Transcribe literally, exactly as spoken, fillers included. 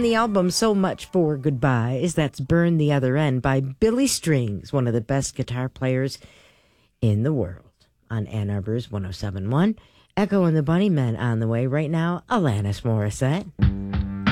the album So Much for Goodbyes. That's Burn the Other End by Billy Strings, one of the best guitar players in the world. On Ann Arbor's one oh seven point one. Echo and the Bunnymen on the way right now. Alanis Morissette.